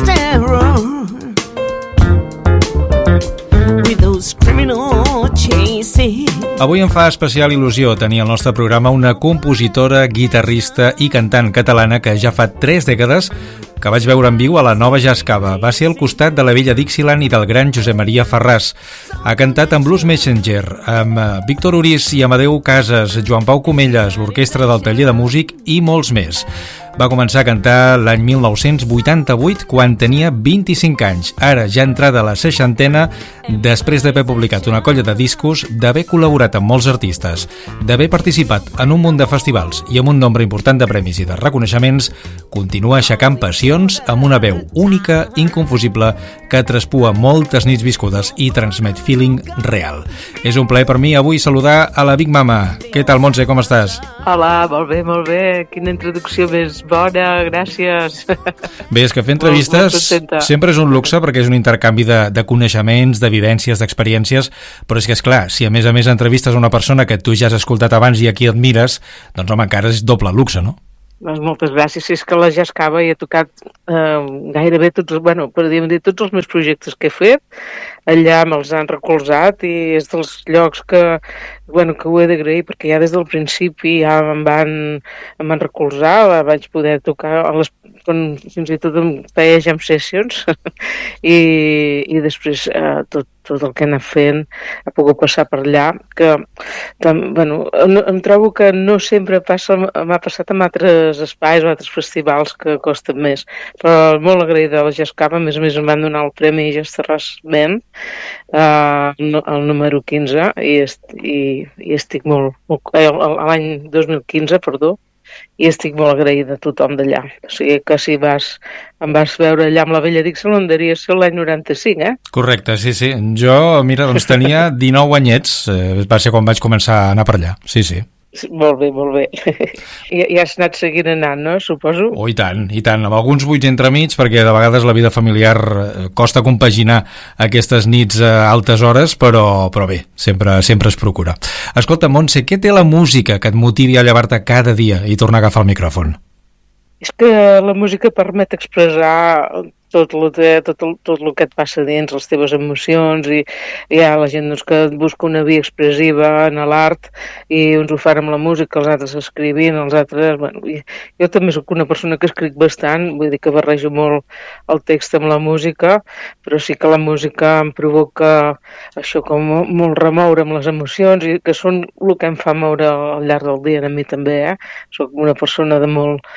terror with those criminal chases. Avui em fa especial il·lusió tenir al nostre programa una compositora, guitarrista i cantant catalana que ja fa 3 dècades que vaig veure en viu a la Nova Jazz Cava. Va ser al costat de la vella Dixieland i del gran Josep Maria Ferràs. Ha cantat amb Blues Messenger, amb Víctor Orís i Amadeu Casas, Joan Pau Comelles, l'Orquestra del Taller de Músic i molts més. Va començar a cantar l'any 1988 quan tenia 25 anys. Ara ja entrada a la 60ena, després d'haver publicat una colla de discos, d'haver col·laborat amb molts artistes, d'haver participat en un munt de festivals i amb un nombre important de premis i de reconeixements, continua aixecant passions amb una veu única, inconfusible, que traspua moltes nits viscudes i transmet feeling real. És un plaer per mi avui saludar a la Big Mama. Què tal, Montse, com estàs? Hola, molt bé. Quina introducció més bona, gràcies. Bé, és que fer entrevistes sempre és un luxe perquè és un intercanvi de coneixements, de vivències, d'experiències, però és que, esclar, si a més entrevistes a una persona que tu ja has escoltat abans i a qui admires, doncs home, encara és doble luxe, no? Doncs moltes gràcies. És que la Jazz Cava hi he tocat gairebé tots, podríem dir, tots els meus projectes que he fet. Allà me'ls han recolzat i és dels llocs que ho he d'agrair perquè ja des del principi ja em van recolzar, vaig poder tocar fins i tot em feia jam sessions i després tot el que he anat fent ha pogut passar per allà que em trobo que no sempre m'ha passat en altres espais o altres festivals que costen més, però molt agraïda a la Jazz Cava. A més em van donar el premi Jazz Terràs Ben, el número 15 i estic l'any 2015, i estic molt agraïda a tothom d'allà. O sigui que si em vas veure allà amb la vella Dixieland, devia ser l'any 95, Correcte, sí. Jo, mira, doncs tenia 19 anyets, va ser quan vaig començar a anar per allà, sí. Molt bé. I has anat seguint anant, no? Suposo. Oh, i tant, amb alguns buits entremig, perquè de vegades la vida familiar costa compaginar aquestes nits a altes hores, però bé, sempre es procura. Escolta, Montse, què té la música que et motivi a llevar-te cada dia i tornar a agafar el micròfon? És que la música permet expressar tot el que et passa dins, les teves emocions, i hi ha la gent que busca una via expressiva en l'art i uns ho fan amb la música, els altres escrivint, els altres... Jo també soc una persona que escric bastant, vull dir que barrejo molt el text amb la música, però sí que la música em provoca això com molt remoure amb les emocions i que són el que em fa moure al llarg del dia, a mi també, Soc una persona de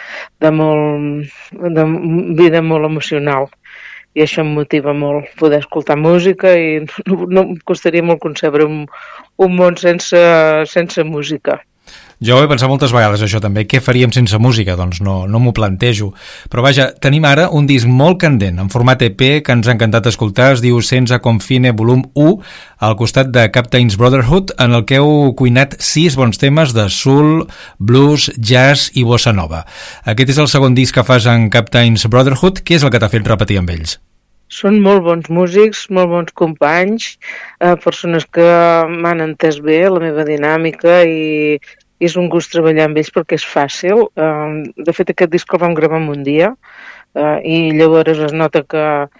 vida molt emocional. I això em motiva molt, poder escoltar música i no em costaria molt concebre un món sense música. Jo ho he pensat moltes vegades, això també. Què faríem sense música? Doncs no m'ho plantejo. Però vaja, tenim ara un disc molt candent, en format EP, que ens ha encantat escoltar. Es diu Senza Confine, volum 1, al costat de Captain's Brotherhood, en el que heu cuinat 6 bons temes de soul, blues, jazz i bossa nova. Aquest és el segon disc que fas en Captain's Brotherhood. Què és el que t'ha fet repetir amb ells? Són molt bons músics, molt bons companys, persones que m'han entès bé la meva dinàmica i és un gust treballar amb ells perquè és fàcil. De fet, aquest disc el vam gravar en un dia i llavors es nota que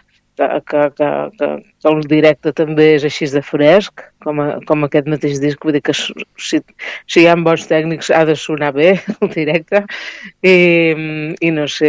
el directe també és així de fresc, com aquest mateix disc. Vull dir que si hi ha bons tècnics ha de sonar bé el directe i no sé,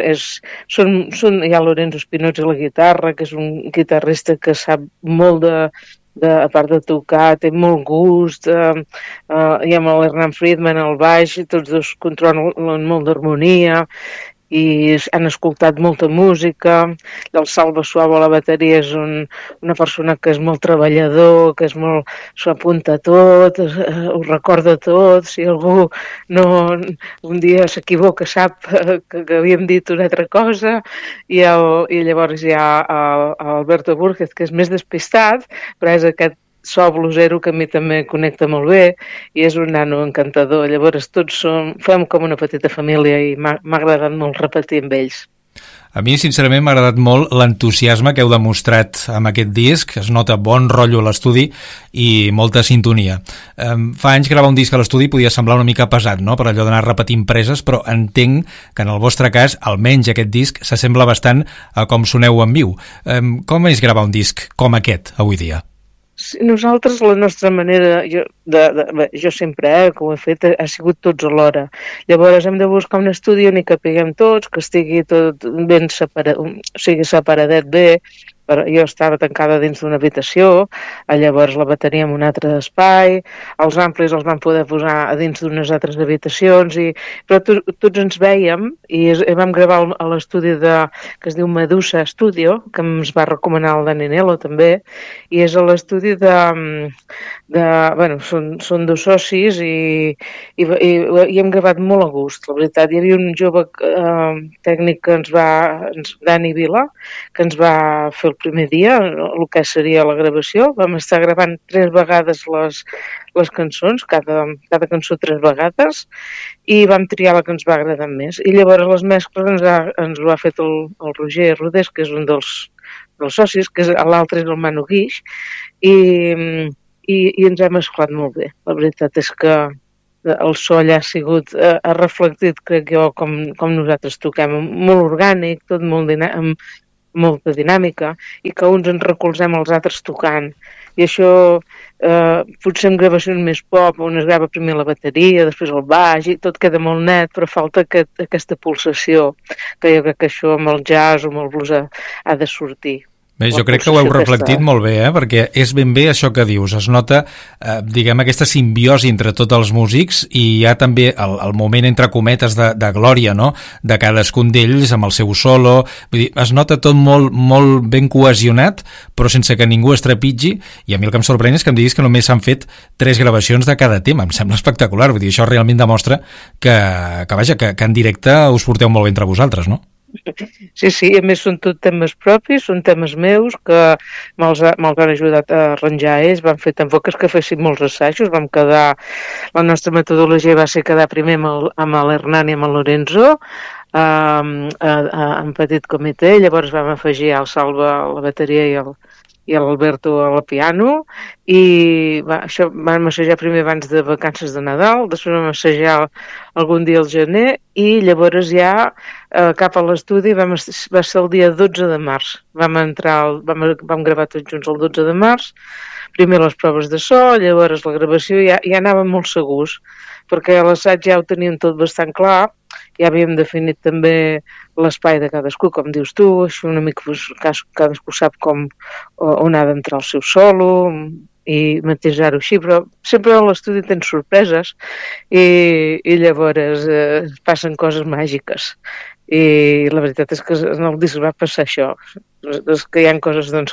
hi ha Lorenzo Spinozzi a la guitarra, que és un guitarrista que sap molt a part de tocar, té molt gust, hi ha l'Hernan Friedman al baix, i tots dos controlen molt d'harmonia, i han escoltat molta música. El Salva Suavo a la bateria és una persona que és molt treballador, que s'ho apunta tot, ho recorda tot. Si algú un dia s'equivoca, sap que havíem dit una altra cosa. I llavors hi ha Alberto Burgez, que és més despistat, però és aquest so blusero que a mi també connecta molt bé i és un nano encantador. Llavors tots fem com una petita família i m'ha agradat molt repetir amb ells. A mi, sincerament, m'ha agradat molt l'entusiasme que heu demostrat amb aquest disc. Es nota bon rotllo a l'estudi i molta sintonia. Fa anys gravar un disc a l'estudi podia semblar una mica pesat, no?, per allò d'anar repetint preses, però entenc que en el vostre cas, almenys aquest disc, s'assembla bastant a com soneu en viu. Com és gravar un disc com aquest avui dia? Sí, nosaltres, la nostra manera, jo sempre, que ho he fet, ha sigut tots alhora. Llavors hem de buscar un estudi on hi capiguem tots, que estigui tot ben separat, o sigui, separadet bé. Jo estava tancada dins d'una habitació, llavors la bateria en un altre espai, els amplis els vam poder posar a dins d'unes altres habitacions, però tots ens vèiem i vam gravar a l'estudi que es diu Medusa Studio, que ens va recomanar el Dani Nelo també, i és a l'estudi bueno, són dos socis i hem gravat molt a gust, la veritat. Hi havia un jove tècnic que Dani Vila, que ens va fer el primer dia, el que seria la gravació. Vam estar gravant 3 vegades les cançons, cada cançó 3 vegades, i vam triar la que ens va agradar més. I llavors les mescles ens ho ha fet el Roger Rodés, que és un dels socis, que l'altre és el Manu Guix, i ens ha mesclat molt bé. La veritat és que el so allà ha reflectit, crec jo, com nosaltres toquem, molt orgànic, tot molt amb molta dinàmica, i que uns ens recolzem els altres tocant. I això, potser en gravacions més pop, on es grava primer la bateria, després el baix, i tot queda molt net, però falta aquesta pulsació, que jo crec que això amb el jazz o amb el blues ha de sortir. Bé, jo crec que ho heu reflectit molt bé, perquè és ben bé això que dius. Es nota, diguem, aquesta simbiosi entre tots els músics, i hi ha també el moment, entre cometes, de glòria, no?, de cadascun d'ells amb el seu solo. Vull dir, es nota tot molt, molt ben cohesionat, però sense que ningú es trepitgi, i a mi el que em sorprèn és que em diguis que només s'han fet 3 gravacions de cada tema. Em sembla espectacular. Vull dir, això realment demostra que en directe us porteu molt bé entre vosaltres, no? Sí, a més són tot temes propis, són temes meus que me'ls han ajudat a arranjar ells. Vam fer tampoc és que féssim molts assajos, la nostra metodologia va ser quedar primer amb l'Hernán i amb el Lorenzo en petit comitè, llavors vam afegir el Salva a la bateria i l'Alberto al piano, i això vam assajar primer abans de vacances de Nadal, després vam assajar algun dia al gener, i llavors ja cap a l'estudi va ser el dia 12 de març. Vam gravar tots junts el 12 de març, primer les proves de so, llavors la gravació, ja anàvem molt segurs, perquè a l'assaig ja ho teníem tot bastant clar, ja havíem definit també l'espai de cadascú, com dius tu, això una mica cadascú sap on ha d'entrar el seu solo i matisar-ho així, però sempre a l'estudi tens sorpreses i llavors passen coses màgiques. I la veritat és que en el disc va passar això, és que hi ha coses doncs,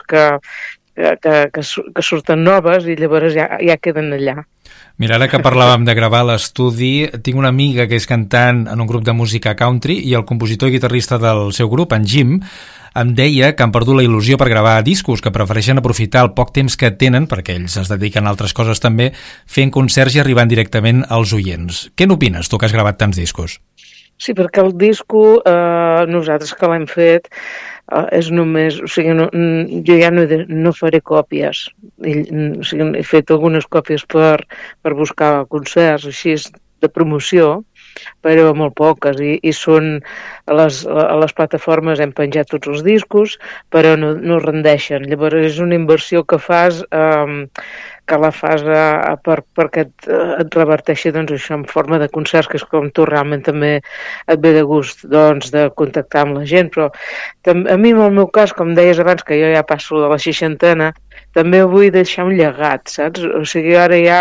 que surten noves i llavors ja queden allà. Mira, ara que parlàvem de gravar a l'estudi, tinc una amiga que és cantant en un grup de música country, i el compositor i guitarrista del seu grup, en Jim, em deia que han perdut la il·lusió per gravar discos, que prefereixen aprofitar el poc temps que tenen, perquè ells es dediquen a altres coses també, fent concerts i arribant directament als oients. Què n'opines, tu que has gravat tants discos? Sí, perquè el disco, nosaltres que l'hem fet, és només, o sigui, jo ja no faré còpies, o sigui, he fet algunes còpies per buscar concerts, així, de promoció, però molt poques, i són a les plataformes hem penjat tots els discos, però no rendeixen. Llavors és una inversió que fas, que la fas perquè et reverteixi doncs, això en forma de concerts, que és com tu realment també et ve de gust doncs, de contactar amb la gent, però a mi en el meu cas, com deies abans, que jo ja passo de la 60ena, també vull deixar un llegat, saps? O sigui, ara ja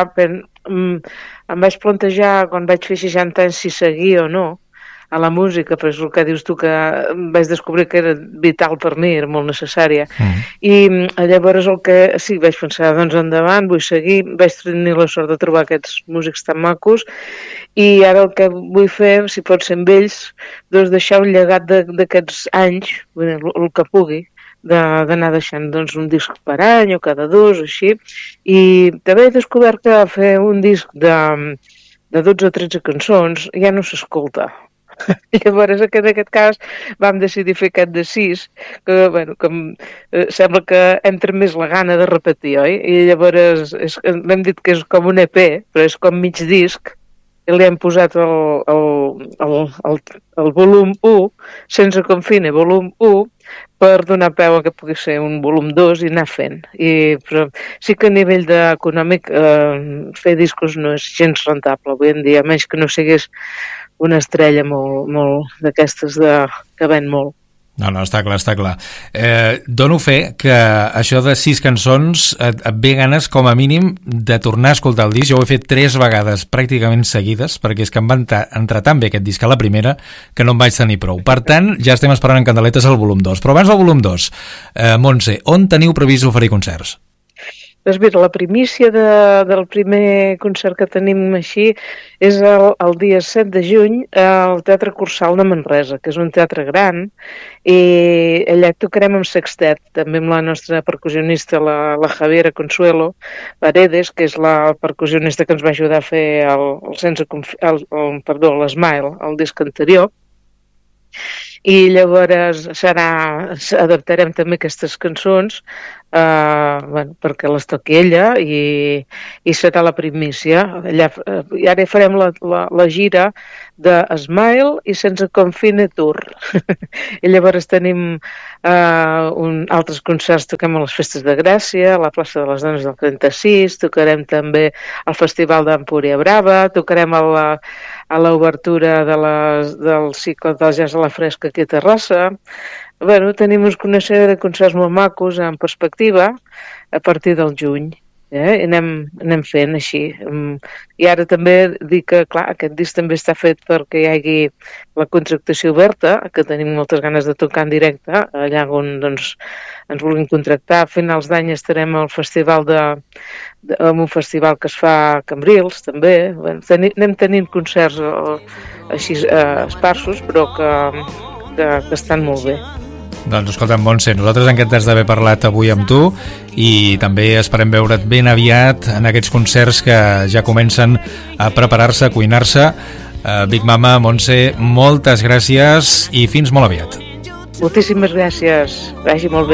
em vaig plantejar, quan vaig fer 60 anys, si seguir o no a la música, però és el que dius tu, que vaig descobrir que era vital per mi, era molt necessària. I llavors el que sí, vaig pensar, doncs endavant, vull seguir, vaig tenir la sort de trobar aquests músics tan macos, i ara el que vull fer, si pot ser amb ells, doncs deixar un llegat d'aquests anys, el que pugui, d'anar deixant doncs, un disc per any o cada 2, així. I també he descobert que fer un disc de 12 o 13 cançons ja no s'escolta. Llavors, en aquest cas, vam decidir fer aquest de 6, que, bueno, sembla que entra més la gana de repetir, oi? I llavors l'hem dit que és com un EP, però és com mig disc, i li hem posat el volum 1, sense confine, volum 1, per donar peu a que pugui ser un volum 2 i anar fent. Però sí que a nivell econòmic fer discos no és gens rentable avui en dia, a menys que no sigués una estrella molt d'aquestes que ven molt. No, està clar, està clar. Dono fe que això de 6 cançons et ve ganes, com a mínim, de tornar a escoltar el disc. Jo ho he fet 3 vegades pràcticament seguides, perquè és que em va entrar tan bé aquest disc a la primera que no em vaig tenir prou. Per tant, ja estem esperant en candeletes el volum 2. Però abans del volum 2, Montse, on teniu previst oferir concerts? Doncs mira, la primícia del primer concert que tenim així és el dia 7 de juny al Teatre Cursal de Manresa, que és un teatre gran, i allà tocarem amb sextet, també amb la nostra percussionista, la Javiera Consuelo Paredes, que és la percussionista que ens va ajudar a fer l'Smile, el disc anterior. I llavors adaptarem també aquestes cançons perquè les toqui ella i serà la primícia. I ara farem la gira de Smile i Sense Confine Tour. I llavors tenim altres concerts, toquem a les Festes de Gràcia, a la plaça de les Dones del 36, tocarem també al Festival d'Empúria Brava, tocarem a l'obertura del cicle del jazz a la fresca aquí a Terrassa. Bueno, tenim una sèrie de concerts molt macos en perspectiva a partir del juny. I anem fent així. I ara també dic que, clar, aquest disc també està fet perquè hi hagi la contractació oberta, que tenim moltes ganes de tocar en directe, allà on ens vulguin contractar. A finals d'any estarem al festival en un festival que es fa a Cambrils, també. Anem tenint concerts així esparsos, però que estan molt bé. Doncs escolta'm, Montse, nosaltres encantats d'haver parlat avui amb tu i també esperem veure't ben aviat en aquests concerts que ja comencen a preparar-se, a cuinar-se. Big Mama, Montse, moltes gràcies i fins molt aviat. Moltíssimes gràcies, vagi molt bé.